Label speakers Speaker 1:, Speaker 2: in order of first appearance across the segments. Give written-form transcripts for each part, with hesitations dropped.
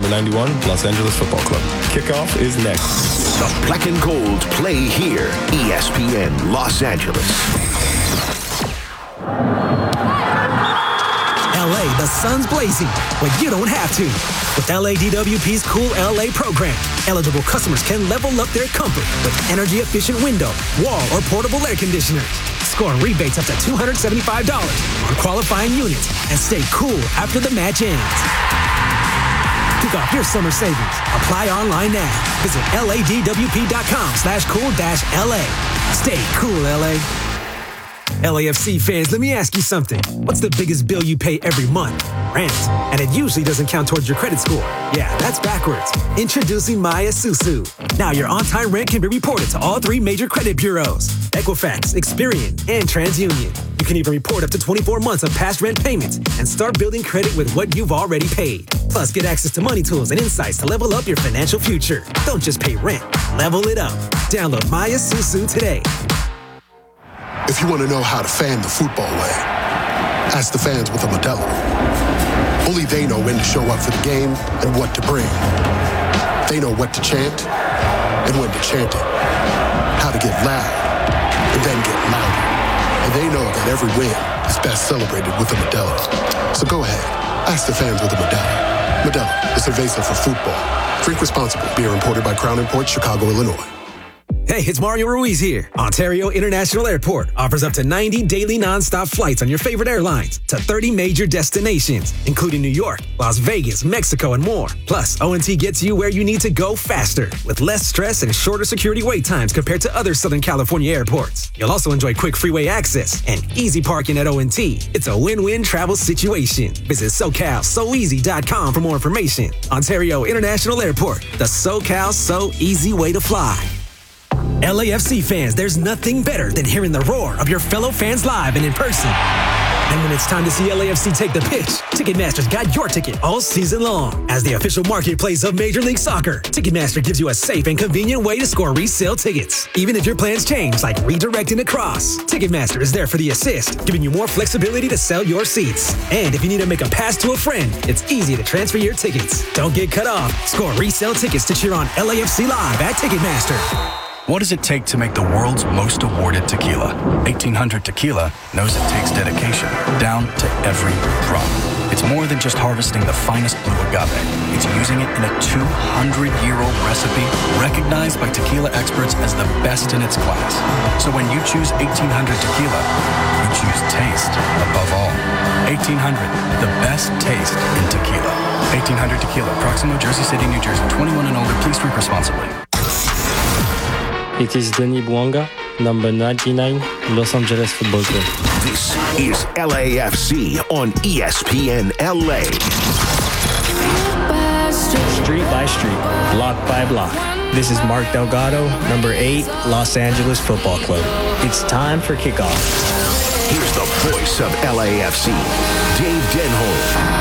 Speaker 1: number 91, Los Angeles Football Club. Kickoff is next.
Speaker 2: The Black and Gold play here. ESPN Los Angeles.
Speaker 3: LA, the sun's blazing, but you don't have to. With LADWP's Cool LA program, eligible customers can level up their comfort with energy-efficient window, wall, or portable air conditioners. Score rebates up to $275 on qualifying units and stay cool after the match ends. Kick off your summer savings. Apply online now. Visit ladwp.com/cool-LA. Stay cool, LA. LAFC fans, let me ask you something. What's the biggest bill you pay every month? Rent. And it usually doesn't count towards your credit score. Yeah, that's backwards. Introducing Maya Susu. Now your on-time rent can be reported to all 3 major credit bureaus: Equifax, Experian, and TransUnion. You can even report up to 24 months of past rent payments and start building credit with what you've already paid. Plus, get access to money tools and insights to level up your financial future. Don't just pay rent. Level it up. Download Maya Susu today.
Speaker 4: If you want to know how to fan the football way, ask the fans with a Modelo. Only they know when to show up for the game and what to bring. They know what to chant and when to chant it. How to get loud and then get louder. And they know that every win is best celebrated with a Modelo. So go ahead, ask the fans with a Modelo. Modelo, the cerveza for football. Drink responsibly. Beer imported by Crown Imports, Chicago, Illinois.
Speaker 3: Hey, it's Mario Ruiz here. Ontario International Airport offers up to 90 daily nonstop flights on your favorite airlines to 30 major destinations, including New York, Las Vegas, Mexico, and more. Plus, ONT gets you where you need to go faster with less stress and shorter security wait times compared to other Southern California airports. You'll also enjoy quick freeway access and easy parking at ONT. It's a win-win travel situation. Visit SoCalSoEasy.com for more information. Ontario International Airport, the SoCal So Easy way to fly. LAFC fans, there's nothing better than hearing the roar of your fellow fans live and in person. And when it's time to see LAFC take the pitch, Ticketmaster's got your ticket all season long. As the official marketplace of Major League Soccer, Ticketmaster gives you a safe and convenient way to score resale tickets. Even if your plans change, like redirecting across, Ticketmaster is there for the assist, giving you more flexibility to sell your seats. And if you need to make a pass to a friend, it's easy to transfer your tickets. Don't get cut off. Score resale tickets to cheer on LAFC live at Ticketmaster.
Speaker 5: What does it take to make the world's most awarded tequila? 1800 Tequila knows it takes dedication, down to every drop. It's more than just harvesting the finest blue agave. It's using it in a 200-year-old recipe recognized by tequila experts as the best in its class. So when you choose 1800 Tequila, you choose taste above all. 1800, the best taste in tequila. 1800 Tequila, Proximo, Jersey City, New Jersey. 21 and older, please drink responsibly.
Speaker 6: It is Denis Bouanga, number 99, Los Angeles Football Club.
Speaker 2: This is LAFC on ESPN LA.
Speaker 6: Street by street, block by block. This is Mark Delgado, number 8, Los Angeles Football Club. It's time for kickoff.
Speaker 2: Here's the voice of LAFC, Dave Denholm.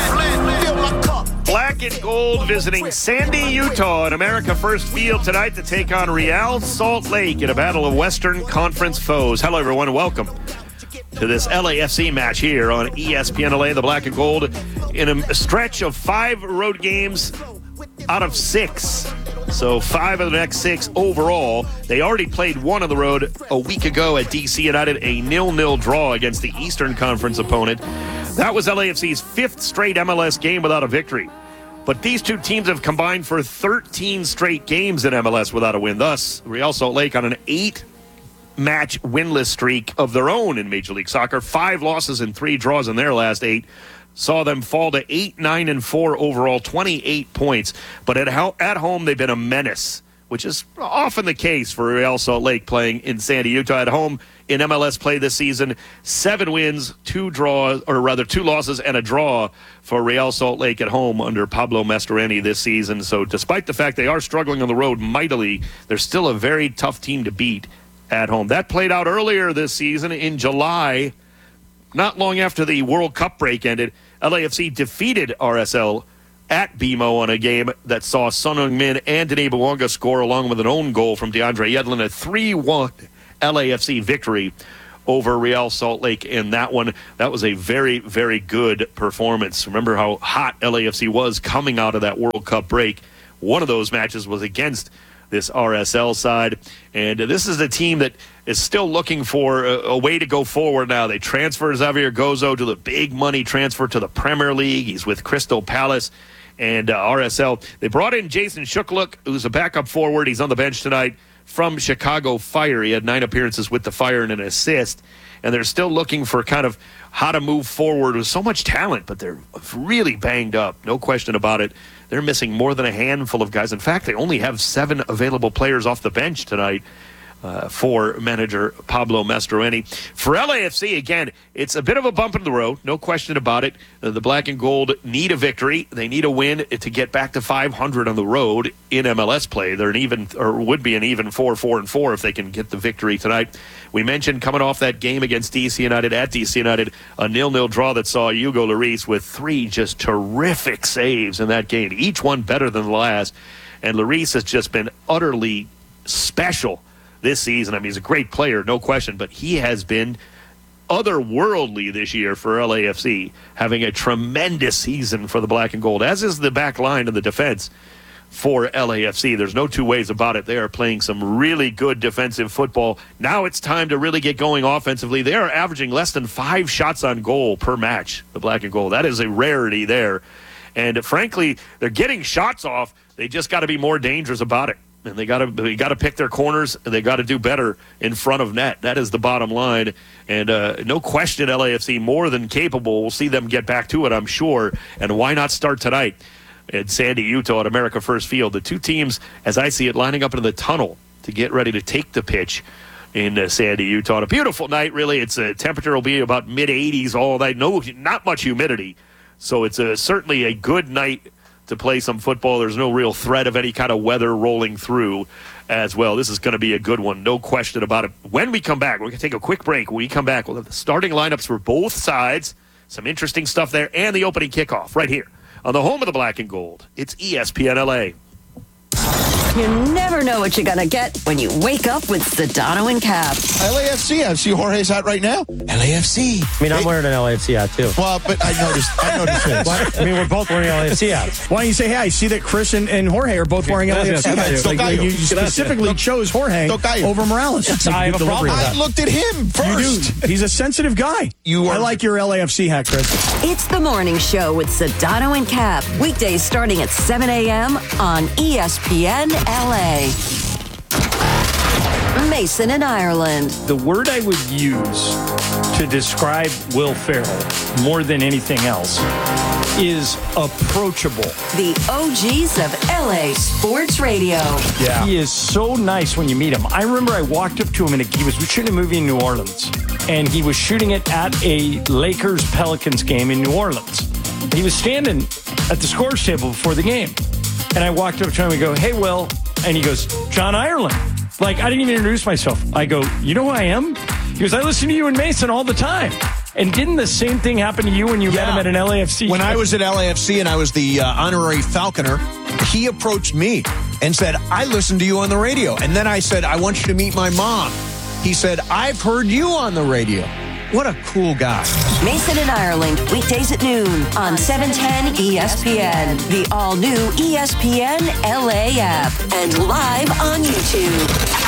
Speaker 7: Black and Gold visiting Sandy, Utah at America First Field tonight to take on Real Salt Lake in a battle of Western Conference foes. Hello, everyone, and welcome to this LAFC match here on ESPN LA. The Black and Gold in a stretch of 5 road games out of 6. So 5 of the next 6 overall. They already played 1 on the road a week ago at DC United, a 0-0 draw against the Eastern Conference opponent. That was LAFC's 5th straight MLS game without a victory. But these two teams have combined for 13 straight games in MLS without a win. Thus, Real Salt Lake on an 8-match winless streak of their own in Major League Soccer. 5 losses and 3 draws in their last 8. Saw them fall to 8-9-4 overall, 28 points. But at home, they've been a menace, which is often the case for Real Salt Lake playing in Sandy, Utah. At home in MLS play this season, 7 wins, 2 losses and a draw for Real Salt Lake at home under Pablo Mastroeni this season. So despite the fact they are struggling on the road mightily, they're still a very tough team to beat at home. That played out earlier this season in July, not long after the World Cup break ended. LAFC defeated RSL at BMO on a game that saw Son Heung-min and Denis Bouanga score along with an own goal from DeAndre Yedlin, a 3-1 LAFC victory over Real Salt Lake in that one. That was a very, very good performance. Remember how hot LAFC was coming out of that World Cup break. One of those matches was against this RSL side. And this is a team that is still looking for a way to go forward now. They transfer Xavier Gozo to the big money transfer to the Premier League. He's with Crystal Palace and RSL. They brought in Jason Shukluk, who's a backup forward. He's on the bench tonight from Chicago Fire. He had 9 appearances with the Fire and an assist. And they're still looking for kind of how to move forward with so much talent, but they're really banged up. No question about it. They're missing more than a handful of guys. In fact, they only have 7 available players off the bench tonight for manager Pablo Mastroeni. For LAFC, again, it's a bit of a bump in the road, no question about it. The Black and Gold need a victory. They need a win to get back to 500 on the road in MLS play. They're would be an even 4-4-4 if they can get the victory tonight. We mentioned coming off that game against DC United at DC United, a 0-0 draw that saw Hugo Lloris with 3 just terrific saves in that game, each one better than the last. And Lloris has just been utterly special this season. I mean, he's a great player, no question, but he has been otherworldly this year for LAFC, having a tremendous season for the Black and Gold, as is the back line of the defense for LAFC. There's no two ways about it. They are playing some really good defensive football. Now it's time to really get going offensively. They are averaging less than 5 shots on goal per match, the Black and Gold. That is a rarity there. And frankly, they're getting shots off. They just got to be more dangerous about it. And they got to pick their corners, and they got to do better in front of net. That is the bottom line. And no question, LAFC more than capable. We'll see them get back to it, I'm sure. And why not start tonight at Sandy, Utah at America First Field? The two teams, as I see it, lining up into the tunnel to get ready to take the pitch in Sandy, Utah. On a beautiful night, really. It's temperature will be about mid-80s all night. Not much humidity. So it's certainly a good night to play some football. There's no real threat of any kind of weather rolling through as well. This is going to be a good one, no question about it. When we come back, we're going to take a quick break. When we come back, we'll have the starting lineups for both sides, some interesting stuff there, and the opening kickoff right here on the home of the Black and Gold. It's ESPN LA.
Speaker 8: You never know what you're going to get when you wake up with Sedano and Cap.
Speaker 9: LAFC. I see Jorge's hat right now. LAFC.
Speaker 6: I mean, I'm wearing an LAFC hat, too.
Speaker 9: Well, but I noticed his.
Speaker 6: I mean, we're both wearing LAFC hats.
Speaker 9: Why don't you say, hey, I see that Chris and Jorge are both wearing LAFC hats. Like, you specifically chose Jorge over Morales.
Speaker 6: I have a problem with that.
Speaker 9: I looked at him first. You do. He's a sensitive guy. I like your LAFC hat, Chris.
Speaker 8: It's the morning show with Sedano and Cap. Weekdays starting at 7 a.m. on ESPN LA. Mason in Ireland.
Speaker 10: The word I would use to describe Will Ferrell more than anything else is approachable.
Speaker 8: The OGs of LA Sports Radio.
Speaker 10: Yeah. He is so nice when you meet him. I remember I walked up to him and he was shooting a movie in New Orleans, and he was shooting it at a Lakers-Pelicans game in New Orleans. He was standing at the scores table before the game, and I walked up to him and go, "Hey, Will," and he goes, "John Ireland." Like, I didn't even introduce myself. I go, "You know who I am?" He goes, "I listen to you and Mason all the time." And didn't the same thing happen to you when you met him at an LAFC?
Speaker 9: When I was at LAFC and I was the honorary Falconer, he approached me and said, "I listened to you on the radio." And then I said, "I want you to meet my mom." He said, "I've heard you on the radio." What a cool guy.
Speaker 8: Mason in Ireland, weekdays at noon on 710 ESPN, the all-new ESPN LA app, and live on YouTube.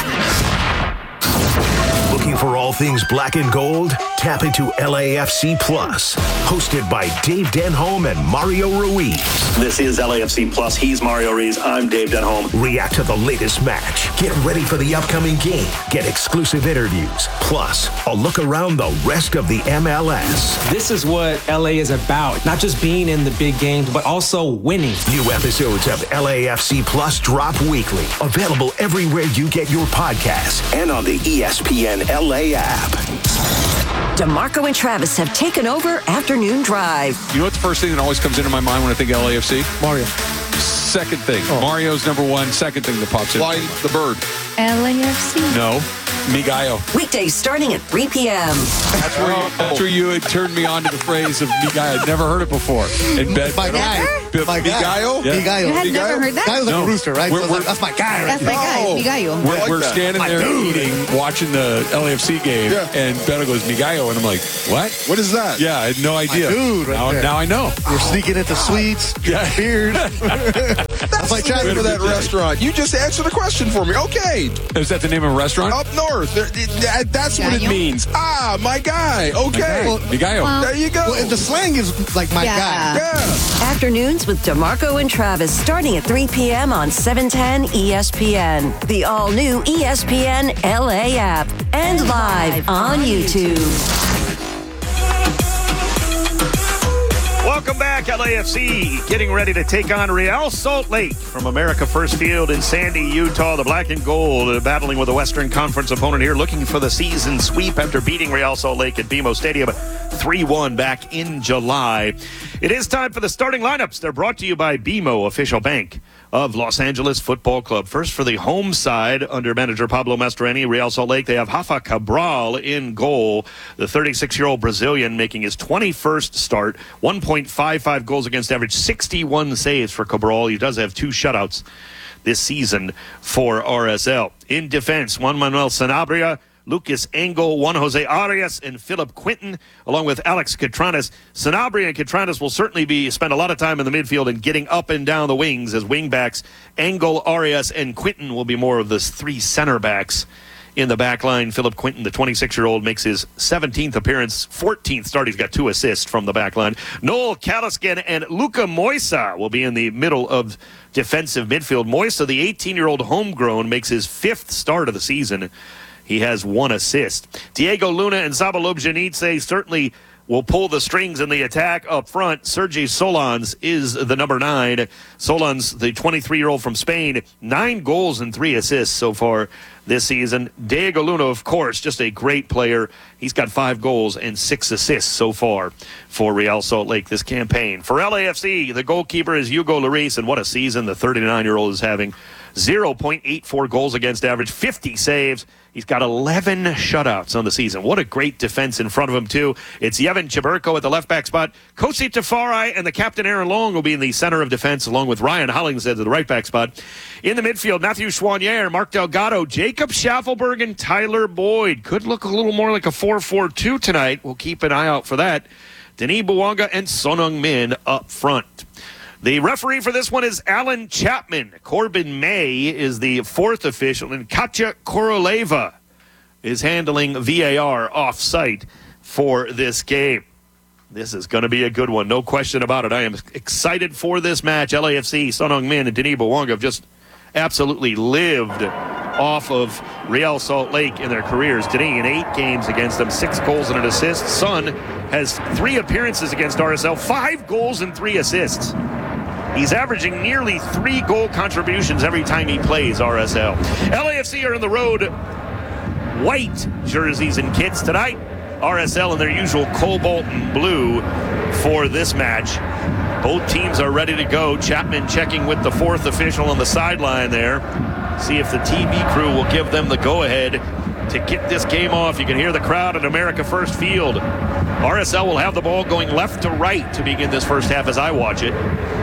Speaker 2: Looking for all things Black and Gold? Tap into LAFC Plus, hosted by Dave Denholm and Mario Ruiz.
Speaker 7: This is LAFC Plus. He's Mario Ruiz. I'm Dave Denholm.
Speaker 2: React to the latest match. Get ready for the upcoming game. Get exclusive interviews. Plus, a look around the rest of the MLS.
Speaker 3: This is what LA is about. Not just being in the big games, but also winning.
Speaker 2: New episodes of LAFC Plus drop weekly. Available everywhere you get your podcasts and on the ESPN LA app.
Speaker 8: DeMarco and Travis have taken over Afternoon Drive.
Speaker 11: You know what the first thing that always comes into my mind when I think LAFC?
Speaker 3: Mario.
Speaker 11: Second thing. Mario's number one. Second thing that pops in.
Speaker 9: Why the bird?
Speaker 12: LAFC.
Speaker 11: No. Migallo.
Speaker 8: Weekdays starting at 3 p.m.
Speaker 11: That's where you had turned me on to the phrase of Migallo. I'd never heard it before. In bed.
Speaker 12: My guy. My guy.
Speaker 11: Migallo? Yeah.
Speaker 12: Migallo.
Speaker 13: You had never heard that?
Speaker 12: Migallo's like a rooster, right? So that's my guy.
Speaker 13: That's my guy, Migallo.
Speaker 11: We're standing there eating, watching the LAFC game, and Beto goes, Migallo, and I'm like, what?
Speaker 14: What is that?
Speaker 11: Yeah, I had no idea.
Speaker 12: Dude,
Speaker 11: now I know.
Speaker 12: You're sneaking into sweets, beard. That's
Speaker 14: my time for that restaurant. You just answered the question for me. Okay.
Speaker 11: Is that the name of a restaurant?
Speaker 14: Up north. That's what it means. Ah, my guy. Okay.
Speaker 11: Migallo.
Speaker 14: There you go.
Speaker 12: Well, the slang is like my guy.
Speaker 14: Yeah.
Speaker 8: Afternoons with DeMarco and Travis starting at 3 p.m. on 710 ESPN. The all-new ESPN LA app. And live on YouTube.
Speaker 7: Welcome back, LAFC. Getting ready to take on Real Salt Lake from America First Field in Sandy, Utah. The black and gold battling with a Western Conference opponent here, looking for the season sweep after beating Real Salt Lake at BMO Stadium 3-1 back in July. It is time for the starting lineups. They're brought to you by BMO, official bank of Los Angeles Football Club. First for the home side under manager Pablo Mastroeni, Real Salt Lake. They have Rafa Cabral in goal, the 36-year-old Brazilian making his 21st start, 1.55 goals against average, 61 saves for Cabral. He does have 2 shutouts this season for RSL. In defense, Juan Manuel Sanabria, Lucas Engel, Juan Jose Arias, and Philip Quinton, along with Alex Catranes. Sanabria and Catranes will certainly spend a lot of time in the midfield and getting up and down the wings as wingbacks. Engel, Arias, and Quinton will be more of the 3 center backs in the back line. Philip Quinton, the 26-year-old, makes his 17th appearance, 14th start. He's got 2 assists from the back line. Noel Caliscan and Luca Moisa will be in the middle of defensive midfield. Moisa, the 18-year-old homegrown, makes his 5th start of the season. He has 1 assist. Diego Luna and Zabalob Janitze certainly will pull the strings in the attack up front. Sergi Solans is the number 9. Solans, the 23-year-old from Spain, 9 goals and 3 assists so far this season. Diego Luna, of course, just a great player. He's got 5 goals and 6 assists so far for Real Salt Lake this campaign. For LAFC, the goalkeeper is Hugo Lloris, and what a season the 39-year-old is having. 0.84 goals against average, 50 saves. He's got 11 shutouts on the season. What a great defense in front of him, too. It's Yevon Chiburko at the left-back spot. Kosi Tafari and the captain Aaron Long will be in the center of defense, along with Ryan Hollingshead at the right-back spot. In the midfield, Matthew Chouanier, Mark Delgado, Jacob Schaffelberg, and Tyler Boyd. Could look a little more like a 4-4-2 tonight. We'll keep an eye out for that. Denis Bouanga and Son Heung-min up front. The referee for this one is Alan Chapman. Corbin May is the 4th official, and Katja Koroleva is handling VAR off-site for this game. This is going to be a good one, no question about it. I am excited for this match. LAFC, Son Heung-min, and Denis Bouanga have just absolutely lived off of Real Salt Lake in their careers. Denis in 8 games against them, 6 goals and an assist. Son has 3 appearances against RSL, 5 goals and 3 assists. He's averaging nearly 3 goal contributions every time he plays RSL. LAFC are on the road. White jerseys and kits tonight. RSL in their usual cobalt and blue for this match. Both teams are ready to go. Chapman checking with the 4th official on the sideline there. See if the TV crew will give them the go-ahead to get this game off. You can hear the crowd at America First Field. RSL will have the ball going left to right to begin this first half as I watch it.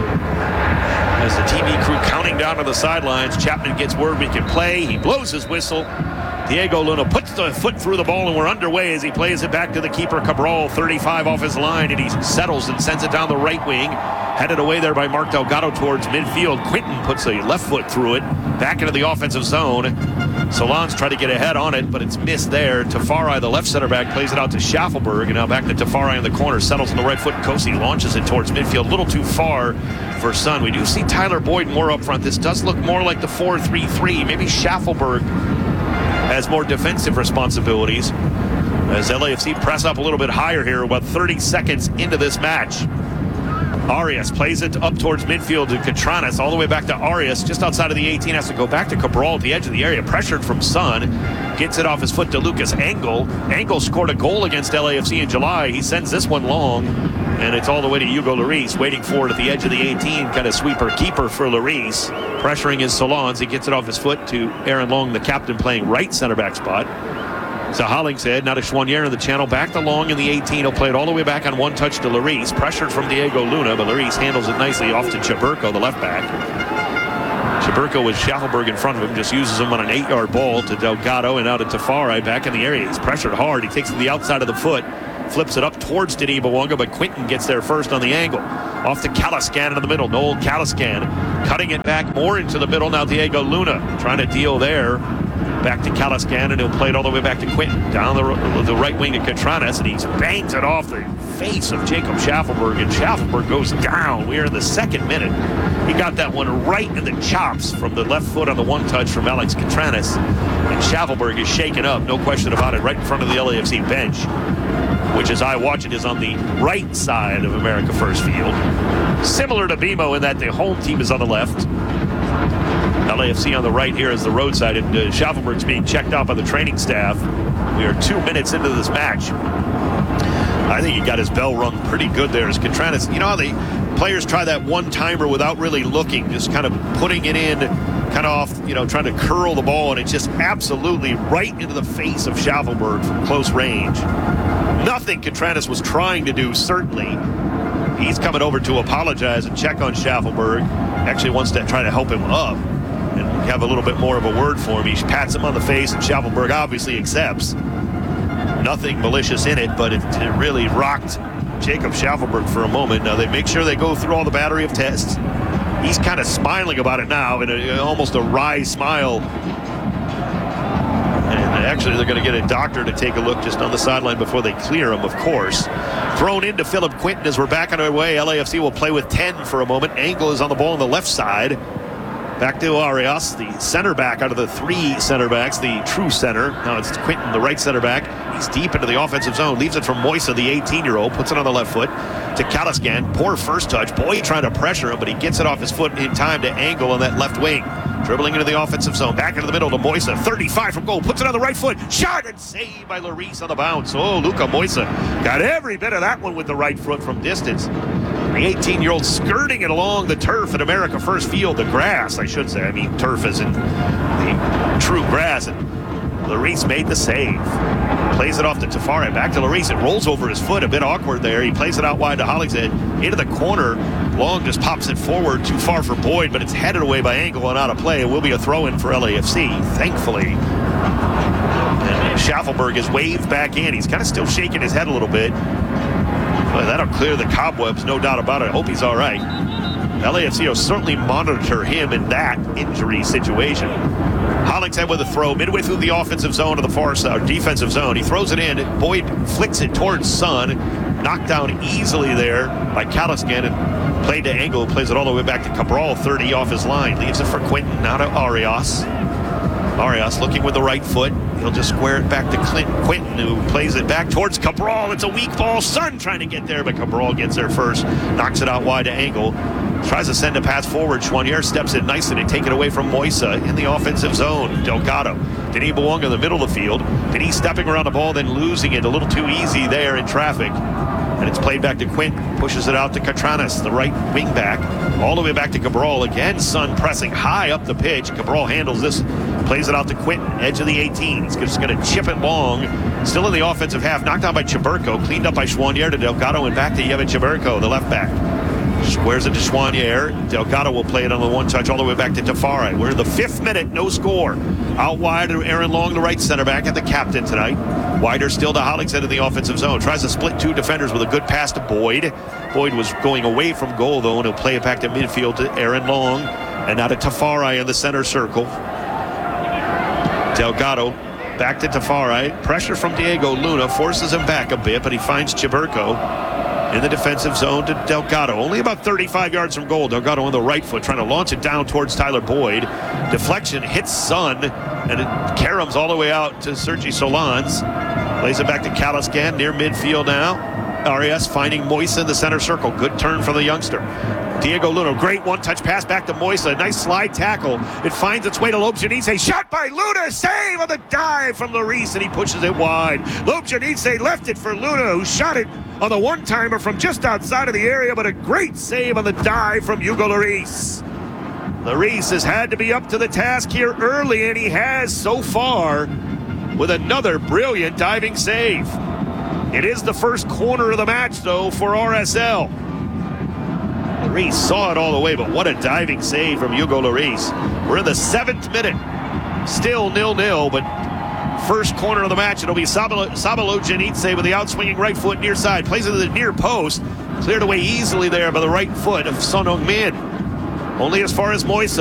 Speaker 7: As the TV crew counting down to the sidelines, Chapman gets word we can play. He blows his whistle. Diego Luna puts the foot through the ball, and we're underway as he plays it back to the keeper, Cabral, 35 off his line, and he settles and sends it down the right wing. Headed away there by Mark Delgado towards midfield. Quinton puts a left foot through it, back into the offensive zone. Solans tried to get ahead on it, but it's missed there. Tafari, the left center back, plays it out to Schaffelberg, and now back to Tafari in the corner, settles on the right foot. Kosi launches it towards midfield, a little too far for Son. We do see Tyler Boyd more up front. This does look more like the 4-3-3. Maybe Schaffelberg has more defensive responsibilities as LAFC press up a little bit higher here, about 30 seconds into this match. Arias plays it up towards midfield to Catranes, all the way back to Arias, just outside of the 18, has to go back to Cabral at the edge of the area, pressured from Son, gets it off his foot to Lucas Engel. Engel scored a goal against LAFC in July. He sends this one long, And it's all the way to Hugo Lloris, waiting for it at the edge of the 18, kind of sweeper-keeper for Lloris. Pressuring his Solans. He gets it off his foot to Aaron Long, the captain, playing right center back spot. So Hollingshead, now to Chouanier in the channel, back to Long in the 18. He'll play it all the way back on one touch to Lloris. Pressured from Diego Luna, but Lloris handles it nicely off to Chaburko, the left back. Chaburko with Schaffelberg in front of him, just uses him on an 8-yard ball to Delgado and out to Tafari back in the area. He's pressured hard. He takes it to the outside of the foot, flips it up towards Denis Bouanga, but Quinton gets there first on the angle. Off to Kalaskan into the middle. Noel Kalaskan cutting it back more into the middle. Now Diego Luna trying to deal there. Back to Kalaskan, and he'll play it all the way back to Quinton. Down the right wing to Catranes, and he bangs it off the face of Jacob Schaffelberg, and Schaffelberg goes down. We are in the second minute. He got that one right in the chops from the left foot on the one touch from Alex Catranes. And Schaffelberg is shaken up, no question about it, right in front of the LAFC bench, which, as I watch it, is on the right side of America First Field. Similar to BMO in that the home team is on the left. LAFC on the right here is the roadside, and Schaffelberg's being checked out by the training staff. We are 2 minutes into this match. I think he got his bell rung pretty good there as Catranes. You know how the players try that one-timer without really looking, just kind of putting it in, kind of off, trying to curl the ball, and it's just absolutely right into the face of Schaffelberg from close range. Nothing Catranes was trying to do, certainly. He's coming over to apologize and check on Schaffelberg. Actually wants to try to help him up and have a little bit more of a word for him. He pats him on the face, and Schaffelberg obviously accepts. Nothing malicious in it, but it really rocked Jacob Schaffelberg for a moment. Now they make sure they go through all the battery of tests. He's kind of smiling about it now, in almost a wry smile. And actually, they're going to get a doctor to take a look just on the sideline before they clear him, of course. Thrown into Philip Quinton as we're back on our way. LAFC will play with 10 for a moment. Angle is on the ball on the left side. Back to Arias, the center back out of the three center backs, the true center. Now it's Quinton, the right center back. He's deep into the offensive zone. Leaves it from Moisa, the 18-year-old. Puts it on the left foot to Kalaskan. Poor first touch. Boy trying to pressure him, but he gets it off his foot in time to Angle on that left wing. Dribbling into the offensive zone. Back into the middle to Moisa. 35 from goal. Puts it on the right foot. Shot and saved by Lloris on the bounce. Oh, Luka Moisa got every bit of that one with the right foot from distance. The 18-year-old skirting it along the turf at America First Field. The grass, I should say. I mean turf as in the true grass. And Lloris made the save. Plays it off to Tafari. Back to Lloris. It rolls over his foot. A bit awkward there. He plays it out wide to Hollingshead. Into the corner. Long just pops it forward. Too far for Boyd, but it's headed away by Angle and out of play. It will be a throw-in for LAFC, thankfully. And Schaffelberg is waved back in. He's kind of still shaking his head a little bit. Well, that'll clear the cobwebs, no doubt about it. I hope he's all right. LAFC will certainly monitor him in that injury situation. Hollingshead with a throw midway through the offensive zone to the far side, defensive zone. He throws it in. Boyd flicks it towards Son. Knocked down easily there by Kalaskan and played to Angle. Plays it all the way back to Cabral, 30 off his line. Leaves it for Quinton, now to Arias. Arias looking with the right foot. He'll just square it back to Quinton, who plays it back towards Cabral. It's a weak ball. Son trying to get there, but Cabral gets there first. Knocks it out wide to Angle. Tries to send a pass forward. Chouanier steps in nicely to take it away from Moisa in the offensive zone. Delgado. Denis Bouanga in the middle of the field. Denis stepping around the ball, then losing it a little too easy there in traffic. And it's played back to Quinton. Pushes it out to Catranes, the right wing back. All the way back to Cabral. Again, Son pressing high up the pitch. Cabral handles this. Plays it out to Quinton, edge of the 18. He's just going to chip it long. Still in the offensive half. Knocked down by Chaburko. Cleaned up by Chouanier to Delgado and back to Yevon Chaburko, the left back. Squares it to Chouanier. Delgado will play it on the one touch all the way back to Tafari. We're in the 5th minute, no score. Out wide to Aaron Long, the right center back, and the captain tonight. Wider still to Hollingshead in the offensive zone. Tries to split two defenders with a good pass to Boyd. Boyd was going away from goal, though, and he'll play it back to midfield to Aaron Long. And now to Tafari in the center circle. Delgado back to Tafari. Pressure from Diego Luna forces him back a bit, but he finds Chaburko in the defensive zone to Delgado. Only about 35 yards from goal. Delgado on the right foot trying to launch it down towards Tyler Boyd. Deflection hits Son, and it caroms all the way out to Sergi Solans. Plays it back to Kalaskan near midfield now. Arias finding Moisa in the center circle. Good turn from the youngster. Diego Luna, great one-touch pass back to Moisa. Nice slide tackle. It finds its way to Lobjanidze. Shot by Luna. Save on the dive from Lloris, and he pushes it wide. Lobjanidze left it for Luna, who shot it on the one-timer from just outside of the area, but a great save on the dive from Hugo Lloris. Lloris has had to be up to the task here early, and he has so far with another brilliant diving save. It is the first corner of the match, though, for RSL. Lloris saw it all the way, but what a diving save from Hugo Lloris. We're in the 7th minute. Still 0-0, but first corner of the match. It'll be Saba Lobjanidze with the outswinging right foot near side. Plays it to the near post. Cleared away easily there by the right foot of Son Heung-min. Only as far as Moisa.